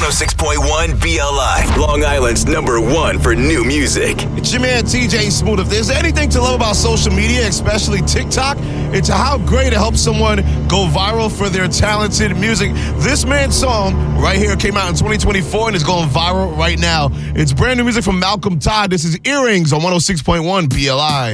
106.1 BLI, Long Island's #1 for new music. It's your man TJ Smooth. If there's anything to love about social media, especially TikTok, it's how great it helps someone go viral for their talented music. This man's song right here came out in 2024 and is going viral right now. It's brand new music from Malcolm Todd. This is Earrings on 106.1 BLI.